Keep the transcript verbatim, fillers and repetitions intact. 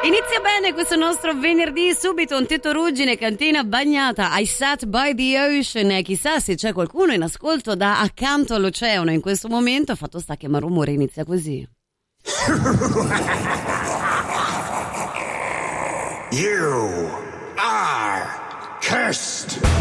Inizia bene questo nostro venerdì, subito un Tito Ruggine, cantina bagnata. I sat by the ocean, e chissà se c'è qualcuno in ascolto da accanto all'oceano in questo momento. Fatto sta che Marumore inizia così. You are cursed.